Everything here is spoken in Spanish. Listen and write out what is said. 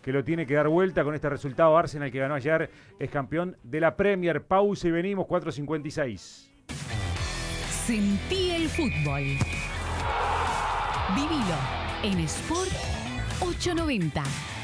que lo tiene que dar vuelta con este resultado. Arsenal, que ganó ayer, es campeón de la Premier. Pausa y venimos, 4:56. Sentí el fútbol. Vivilo en Sport 890.